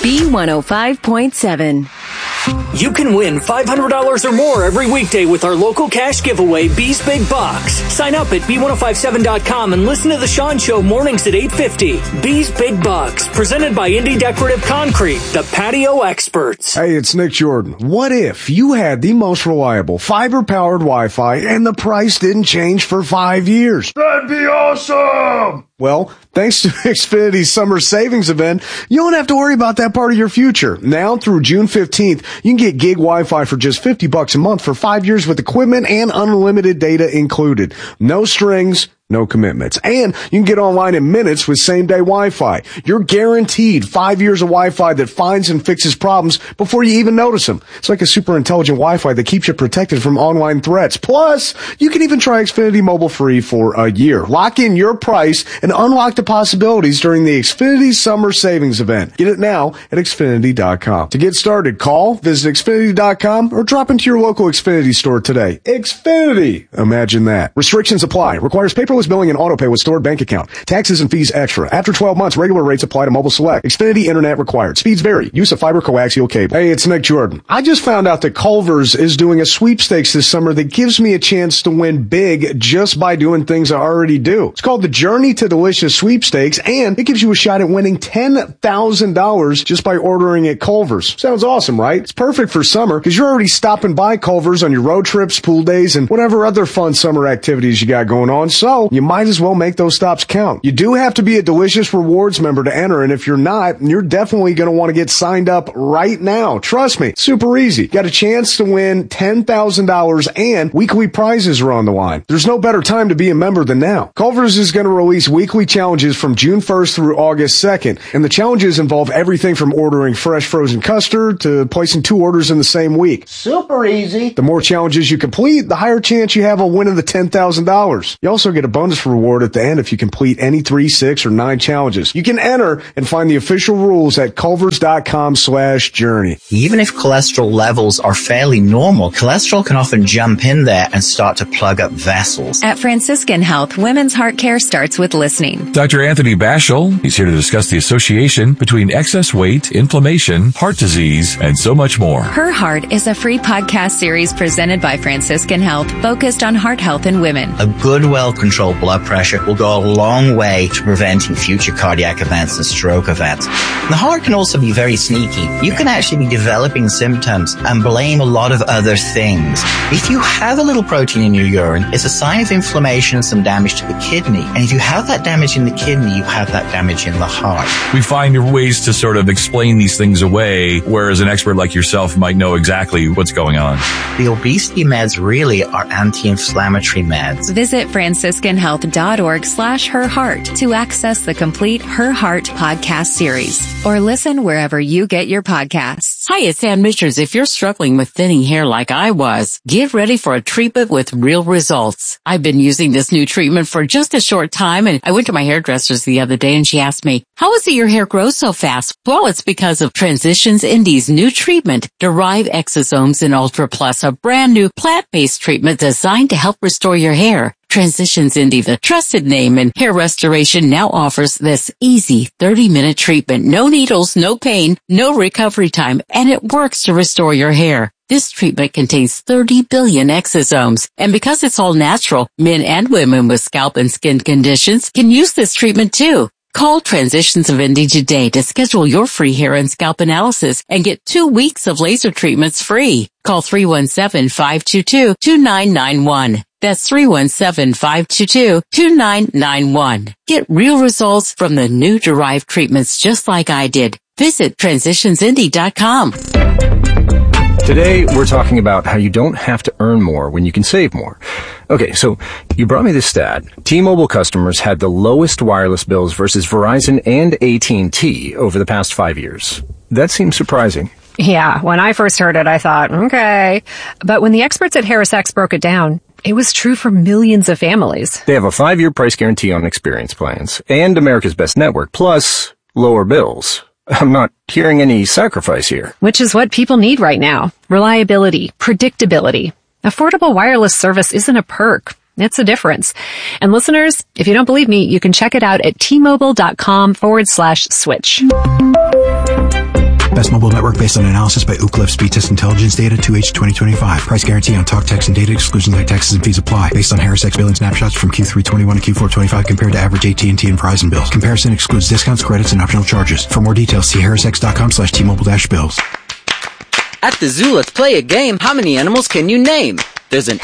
B105.7. You can win $500 or more every weekday with our local cash giveaway, B's Big Box. Sign up at B1057.com and listen to The Sean Show mornings at 8:50. B's Big Box, presented by Indy Decorative Concrete, the patio experts. Hey, it's Nick Jordan. What if you had the most reliable fiber-powered Wi-Fi and the price didn't change for 5 years? That'd be awesome! Well, thanks to Xfinity's summer savings event, you don't have to worry about that part of your future. Now through June 15th, you can get gig Wi-Fi for just $50 a month for 5 years with equipment and unlimited data included. No strings, no commitments. And you can get online in minutes with same-day Wi-Fi. You're guaranteed 5 years of Wi-Fi that finds and fixes problems before you even notice them. It's like a super intelligent Wi-Fi that keeps you protected from online threats. Plus, you can even try Xfinity Mobile free for a year. Lock in your price and unlock the possibilities during the Xfinity Summer Savings Event. Get it now at Xfinity.com. To get started, call, visit Xfinity.com, or drop into your local Xfinity store today. Xfinity! Imagine that. Restrictions apply. Requires paperless billing and autopay with stored bank account. Taxes and fees extra. After 12 months, regular rates apply to Mobile Select. Xfinity Internet required. Speeds vary. Use of fiber coaxial cable. Hey, it's Nick Jordan. I just found out that Culver's is doing a sweepstakes this summer that gives me a chance to win big just by doing things I already do. It's called the Journey to Delicious Sweepstakes, and it gives you a shot at winning $10,000 just by ordering at Culver's. Sounds awesome, right? It's perfect for summer because you're already stopping by Culver's on your road trips, pool days, and whatever other fun summer activities you got going on. So you might as well make those stops count. You do have to be a Delicious Rewards member to enter, and if you're not, you're definitely going to want to get signed up right now. Trust me, super easy. Got a chance to win $10,000 and weekly prizes are on the line. There's no better time to be a member than now. Culver's is going to release weekly challenges from June 1st through August 2nd, and the challenges involve everything from ordering fresh frozen custard to placing 2 orders in the same week. Super easy. The more challenges you complete, the higher chance you have of winning the $10,000. You also get a bonus reward at the end if you complete any 3, 6, or 9 challenges. You can enter and find the official rules at culvers.com/journey. Even if cholesterol levels are fairly normal, cholesterol can often jump in there and start to plug up vessels. At Franciscan Health, Women's Heart Care starts with listening. Dr. Anthony Bashel, he's here to discuss the association between excess weight, inflammation, heart disease, and so much more. Her Heart is a free podcast series presented by Franciscan Health, focused on heart health in women. A good, well-controlled blood pressure will go a long way to preventing future cardiac events and stroke events. The heart can also be very sneaky. You can actually be developing symptoms and blame a lot of other things. If you have a little protein in your urine, it's a sign of inflammation and some damage to the kidney. And if you have that damage in the kidney, you have that damage in the heart. We find ways to sort of explain these things away, whereas an expert like yourself might know exactly what's going on. The obesity meds really are anti-inflammatory meds. Visit franciscanhealth.org/herheart to access the complete Her Heart podcast series, or listen wherever you get your podcasts. Hi, it's Ann Richards. If you're struggling with thinning hair like I was, get ready for a treatment with real results. I've been using this new treatment for just a short time, and I went to my hairdresser's the other day and she asked me, how is it your hair grows so fast? Well, it's because of Transitions Indy's new treatment, Derive Exosomes in Ultra Plus, a brand new plant-based treatment designed to help restore your hair. Transitions Indy, the trusted name in hair restoration, now offers this easy 30-minute treatment. No needles, no pain, no recovery time, and it works to restore your hair. This treatment contains 30 billion exosomes, and because it's all natural, men and women with scalp and skin conditions can use this treatment too. Call Transitions of Indy today to schedule your free hair and scalp analysis and get 2 weeks of laser treatments free. Call 317-522-2991. That's 317-522-2991. Get real results from the new Derive treatments just like I did. Visit TransitionsIndy.com. Today, we're talking about how you don't have to earn more when you can save more. Okay, so you brought me this stat. T-Mobile customers had the lowest wireless bills versus Verizon and AT&T over the past 5 years. That seems surprising. Yeah, when I first heard it, I thought, okay. But when the experts at HarrisX broke it down, it was true for millions of families. They have a 5-year price guarantee on experience plans and America's Best Network, plus lower bills. I'm not hearing any sacrifice here. Which is what people need right now. Reliability, predictability. Affordable wireless service isn't a perk. It's a difference. And listeners, if you don't believe me, you can check it out at tmobile.com/switch. Best mobile network based on analysis by Ookla Speed Test Intelligence data 2H 2025. Price guarantee on talk, text, and data. Exclusions like taxes and fees apply. Based on HarrisX billing snapshots from Q3 21 to Q4 25 compared to average AT&T and Verizon bills. Comparison excludes discounts, credits, and optional charges. For more details, see harrisx.com/T-Mobile-bills. At the zoo, let's play a game. How many animals can you name? There's an